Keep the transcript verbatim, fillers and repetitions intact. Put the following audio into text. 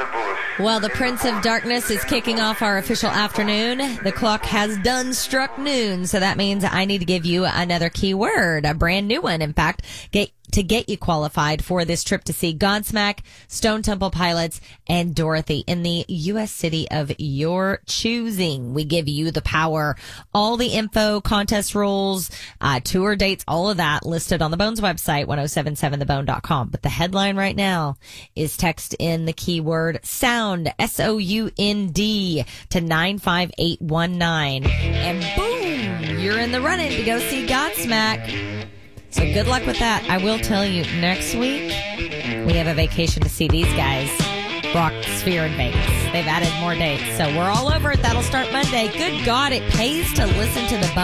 Well, the Prince of Darkness is kicking off our official afternoon. The clock has done struck noon, so that means I need to give you another keyword, a brand new one, in fact, get, to get you qualified for this trip to see Godsmack, Stone Temple Pilots, and Dorothy in the U S city of your choosing. We give you the power. All the info, contest rules, uh, tour dates, all of that listed on the Bones website, ten seventy-seven the bone dot com. But the headline right now is text in the keyword sound, S O U N D, to nine five eight one nine. And boom, you're in the running to go see Godsmack. So good luck with that. I will tell you, next week, we have a vacation to see these guys rock Sphere in Vegas. They've added more dates. So we're all over it. That'll start Monday. Good God, it pays to listen to the Bones.